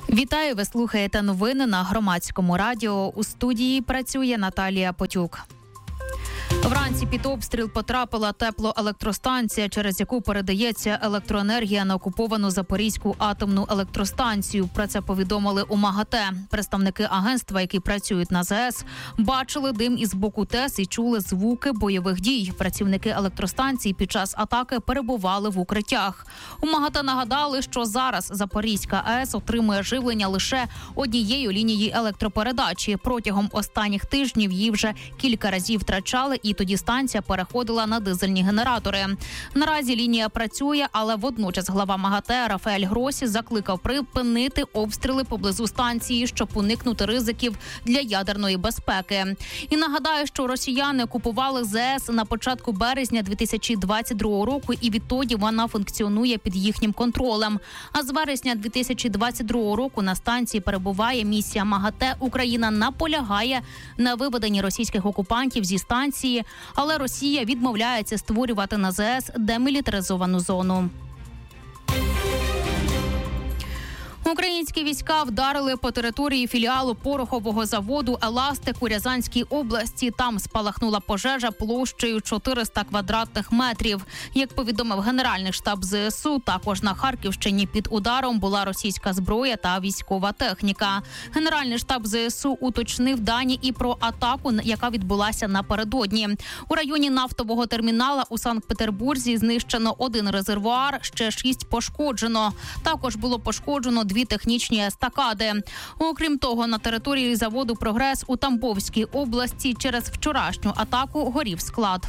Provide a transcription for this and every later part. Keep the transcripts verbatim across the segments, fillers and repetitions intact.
Вітаю, ви слухаєте новини на Громадському радіо. У студії працює Наталія Потюк. Вранці під обстріл потрапила теплоелектростанція, через яку передається електроенергія на окуповану Запорізьку атомну електростанцію. Про це повідомили у МАГАТЕ. Представники агентства, які працюють на ЗАЕС, бачили дим із боку ТЕС і чули звуки бойових дій. Працівники електростанції під час атаки перебували в укриттях. У МАГАТЕ нагадали, що зараз Запорізька АЕС отримує живлення лише однією лінією електропередачі. Протягом останніх тижнів її вже кілька разів втрачали, і тоді станція переходила на дизельні генератори. Наразі лінія працює, але водночас глава МАГАТЕ Рафаель Гросі закликав припинити обстріли поблизу станції, щоб уникнути ризиків для ядерної безпеки. І нагадаю, що росіяни окупували ЗАЕС на початку березня дві тисячі двадцять другого року, і відтоді вона функціонує під їхнім контролем. А з вересня дві тисячі двадцять другого року на станції перебуває місія МАГАТЕ. Україна наполягає на виведенні російських окупантів зі станції, але Росія відмовляється створювати на ЗАЕС демілітаризовану зону. Українські війська вдарили по території філіалу порохового заводу «Еластик» у Рязанській області. Там спалахнула пожежа площею чотириста квадратних метрів. Як повідомив Генеральний штаб ЗСУ, також на Харківщині під ударом була російська зброя та військова техніка. Генеральний штаб ЗСУ уточнив дані і про атаку, яка відбулася напередодні. У районі нафтового термінала у Санкт-Петербурзі знищено один резервуар, ще шість пошкоджено. Також було пошкоджено дві технічні естакади. Окрім того, на території заводу «Прогрес» у Тамбовській області через вчорашню атаку горів склад.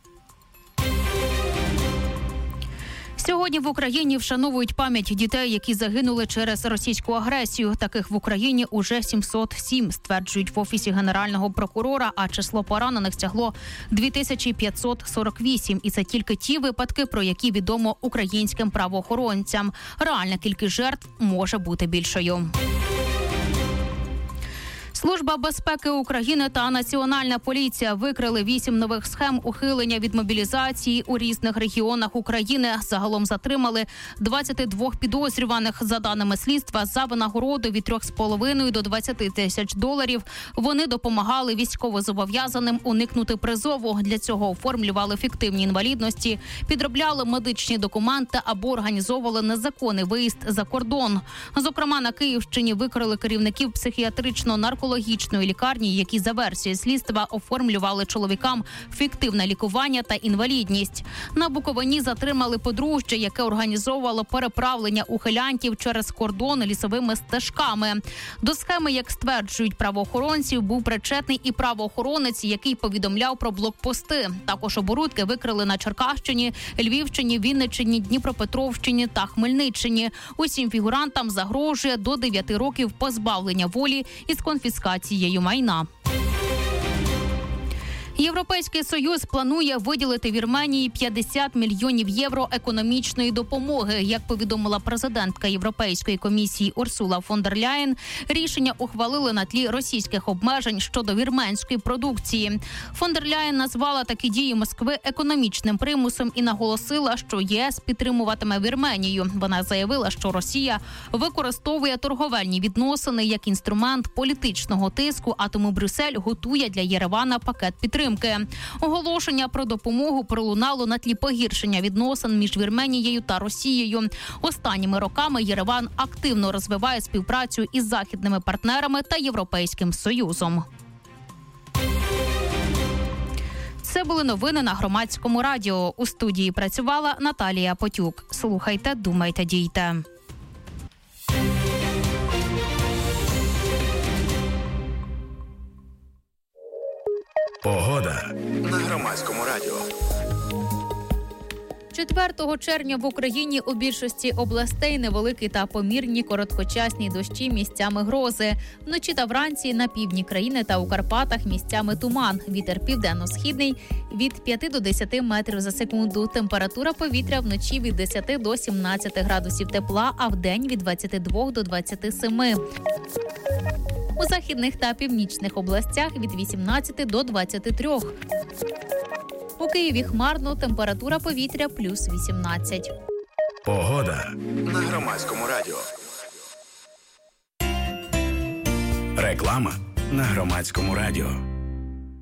Сьогодні в Україні вшановують пам'ять дітей, які загинули через російську агресію. Таких в Україні уже сімсот сім, стверджують в Офісі Генерального прокурора, а число поранених сягло дві тисячі п'ятсот сорок вісім. І це тільки ті випадки, про які відомо українським правоохоронцям. Реальна кількість жертв може бути більшою. Служба безпеки України та Національна поліція викрили вісім нових схем ухилення від мобілізації у різних регіонах України. Загалом затримали двадцять два підозрюваних. За даними слідства, за винагороду від трьох з половиною до двадцяти тисяч доларів вони допомагали військовозобов'язаним уникнути призову. Для цього оформлювали фіктивні інвалідності, підробляли медичні документи або організовували незаконний виїзд за кордон. Зокрема, на Київщині викрили керівників психіатрично-наркологічної Логічної лікарні, які за версією слідства оформлювали чоловікам фіктивне лікування та інвалідність. На Буковині затримали подружжя, яке організовувало переправлення ухилянтів через кордон лісовими стежками. До схеми, як стверджують правоохоронці, був причетний і правоохоронець, який повідомляв про блокпости. Також оборудки викрили на Черкащині, Львівщині, Вінниччині, Дніпропетровщині та Хмельниччині. Усім фігурантам загрожує до дев'яти років позбавлення волі із конфіскацією цією майна. Європейський Союз планує виділити Вірменії п'ятдесят мільйонів євро економічної допомоги. Як повідомила президентка Європейської комісії Урсула фон дер Ляєн, рішення ухвалили на тлі російських обмежень щодо вірменської продукції. Фон дер Ляєн назвала такі дії Москви економічним примусом і наголосила, що ЄС підтримуватиме Вірменію. Вона заявила, що Росія використовує торговельні відносини як інструмент політичного тиску, а тому Брюссель готує для Єревана пакет підтримки. Оголошення про допомогу пролунало на тлі погіршення відносин між Вірменією та Росією. Останніми роками Єреван активно розвиває співпрацю із західними партнерами та Європейським Союзом. Це були новини на Громадському радіо. У студії працювала Наталія Потюк. Слухайте, думайте, дійте. Погода на Громадському радіо. четвертого червня в Україні у більшості областей невеликі та помірні короткочасні дощі, місцями грози. Вночі та вранці на півдні країни та у Карпатах місцями туман. Вітер південно-східний від п'яти до десяти метрів за секунду. Температура повітря вночі від десяти до сімнадцяти градусів тепла, а вдень від двадцяти двох до двадцяти семи. У західних та північних областях від вісімнадцяти до двадцяти трьох. У Києві хмарно, температура повітря плюс вісімнадцять. Погода на Громадському радіо. Реклама на Громадському радіо.